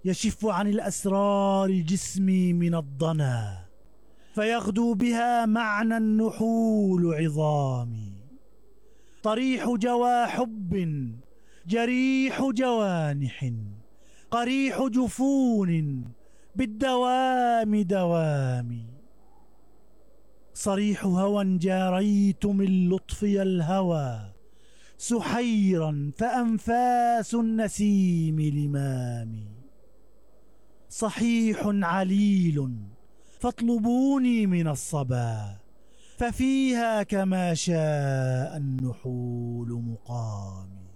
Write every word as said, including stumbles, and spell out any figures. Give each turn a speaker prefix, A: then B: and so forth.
A: يشف عن الأسرار جسمي من الضنا، فيغدو بها معنى النحول عظامي. طريح جوى حب، جريح جوانح، قريح جفون، بالدوام دوامي. صريح هوى جاريت من لطفي الهوى، سحيرا فأنفاس النسيم لمامي. صحيح عليل فاطلبوني من الصبا، ففيها كما شاء النحول مقامي.